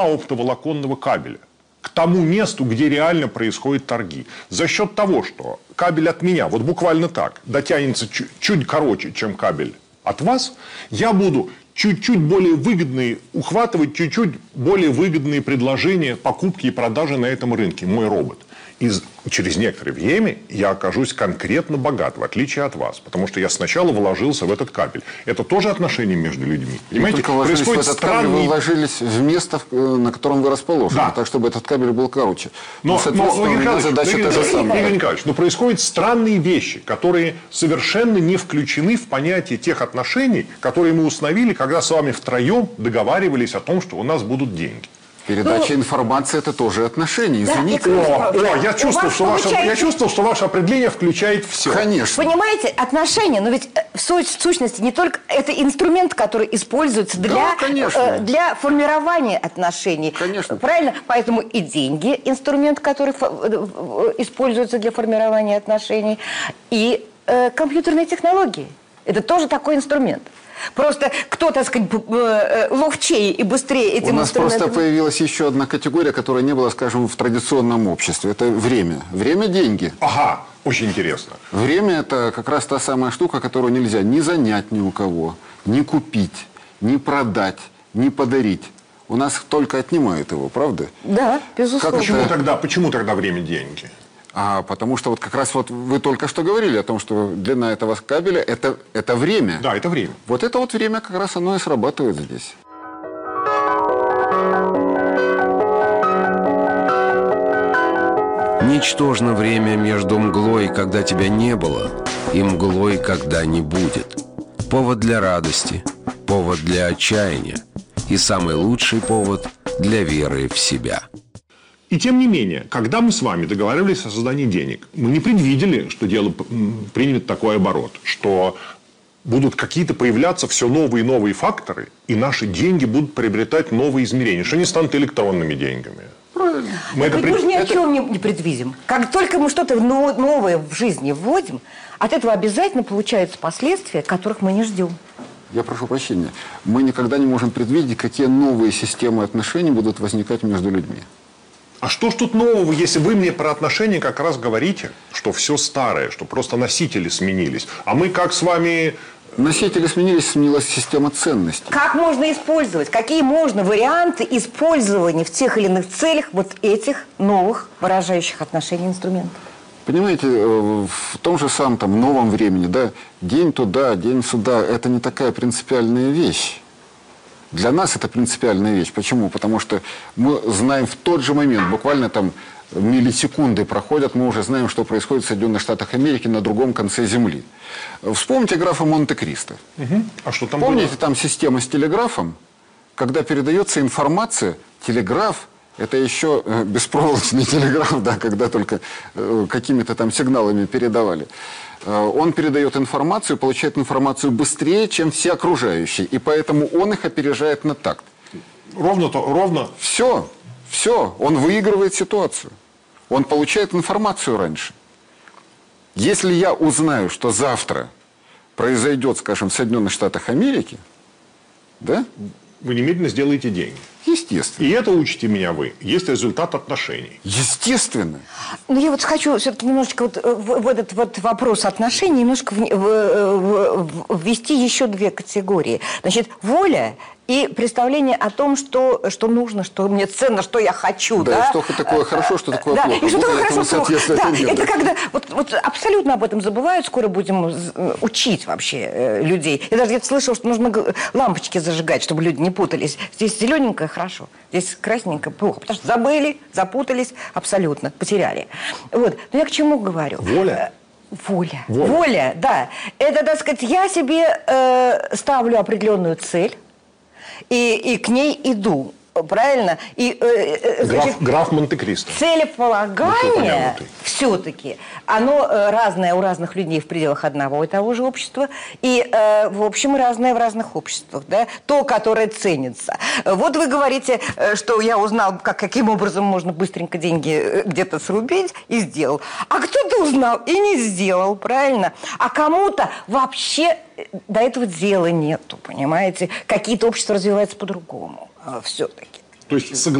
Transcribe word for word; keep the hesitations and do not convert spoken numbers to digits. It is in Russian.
оптоволоконного кабеля к тому месту, где реально происходят торги. За счет того, что кабель от меня, вот буквально так, дотянется чуть, чуть короче, чем кабель от вас, я буду чуть-чуть более выгодные, ухватывать чуть-чуть более выгодные предложения покупки и продажи на этом рынке, мой робот. И через некоторое время я окажусь конкретно богат, в отличие от вас. Потому что я сначала вложился в этот кабель. Это тоже отношения между людьми. Понимаете? Только вложились в этот странный... кабель, вы вложились в место, на котором вы расположены. Да. Так, чтобы этот кабель был короче. Но, но, но Игорь Николаевич, задача та же самая. Игорь Николаевич, но происходят странные вещи, которые совершенно не включены в понятие тех отношений, которые мы установили, когда с вами втроем договаривались о том, что у нас будут деньги. Передача ну, информации – это тоже отношения. Извините. Да, о, о, я, чувствовал, что ваше, получается... я чувствовал, что ваше определение включает все. Конечно. Понимаете, отношения, но ведь в сущности не только это инструмент, который используется для, да, для формирования отношений. Конечно. Правильно? Поэтому и деньги – инструмент, который используется для формирования отношений, и э, компьютерные технологии – это тоже такой инструмент. Просто кто, так сказать, ловчее и быстрее этим инструментом... У нас просто появилась еще одна категория, которая не была, скажем, в традиционном обществе. Это время. Время – деньги. Ага, очень интересно. Время – это как раз та самая штука, которую нельзя ни занять ни у кого, ни купить, ни продать, ни подарить. У нас только отнимают его, правда? Да, безусловно. Почему, это... тогда, почему тогда время – деньги? А потому что вот как раз вот вы только что говорили о том, что длина этого кабеля это, – это время. Да, это время. Вот это вот время как раз оно и срабатывает здесь. Ничтожно время между мглой, когда тебя не было, и мглой, когда не будет. Повод для радости, повод для отчаяния и самый лучший повод для веры в себя. И тем не менее, когда мы с вами договаривались о создании денег, мы не предвидели, что дело примет такой оборот, что будут какие-то появляться все новые и новые факторы, и наши деньги будут приобретать новые измерения, что они станут электронными деньгами. Правильно. Мы, это пред... ни о чем это... не предвидим. Как только мы что-то новое в жизни вводим, от этого обязательно получаются последствия, которых мы не ждем. Я прошу прощения. Мы никогда не можем предвидеть, какие новые системы отношений будут возникать между людьми. А что ж тут нового, если вы мне про отношения как раз говорите, что все старое, что просто носители сменились, а мы как с вами... Носители сменились, сменилась система ценностей. Как можно использовать, какие можно варианты использования в тех или иных целях вот этих новых выражающих отношения инструментов? Понимаете, в том же самом там, новом времени, да, день туда, день сюда, это не такая принципиальная вещь. Для нас это принципиальная вещь. Почему? Потому что мы знаем в тот же момент, буквально там миллисекунды проходят, мы уже знаем, что происходит в Соединенных Штатах Америки на другом конце Земли. Вспомните графа Монте-Кристо. Угу. А что там Помните, было? там система с телеграфом, когда передается информация, телеграф, это еще беспроволочный телеграф, да, когда только какими-то там сигналами передавали. Он передает информацию, получает информацию быстрее, чем все окружающие. И поэтому он их опережает на такт. Ровно то, ровно. Все, все. Он выигрывает ситуацию. Он получает информацию раньше. Если я узнаю, что завтра произойдет, скажем, в Соединенных Штатах Америки, да? Вы немедленно сделаете деньги. Естественно. И это, учите меня вы, есть результат отношений. Естественно. Но я вот хочу все-таки немножечко вот в, в этот вот вопрос отношений немножко в, в, в, ввести еще две категории. Значит, воля и представление о том, что, что нужно, что мне ценно, что я хочу. Да, да? что такое хорошо, что такое да, плохо. И что Бог такое хорошо, плохо. Да, нет, это да. когда вот, вот абсолютно об этом забывают, скоро будем учить вообще э, людей. Я даже слышала, что нужно лампочки зажигать, чтобы люди не путались. Здесь зелененькое хорошо, здесь красненькое плохо. Потому что забыли, запутались, абсолютно, потеряли. Вот. Но я к чему говорю? Воля. Воля. Воля, Воля да. Это, так сказать, я себе э, ставлю определенную цель, и, и к ней иду. Правильно? И, э, граф, граф Монте-Кристо. Целеполагание все-таки, оно разное у разных людей в пределах одного и того же общества, и, э, в общем, разное в разных обществах. Да? То, которое ценится. Вот вы говорите, что я узнал, как, каким образом можно быстренько деньги где-то срубить, и сделал. А кто-то узнал и не сделал, правильно? А кому-то вообще до этого дела нету, понимаете? Какие-то общества развиваются по-другому. Все-таки. То есть